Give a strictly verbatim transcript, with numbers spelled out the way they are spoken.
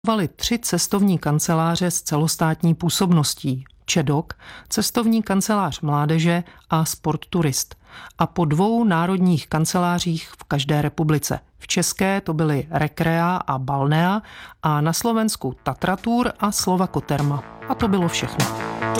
Fungovaly tři cestovní kanceláře s celostátní působností: ČEDOK, cestovní kancelář mládeže a Sportturist. A po dvou národních kancelářích v každé republice. V české to byly Recrea a Balnea a na Slovensku Tatratur a Slovakoterma. A to bylo všechno.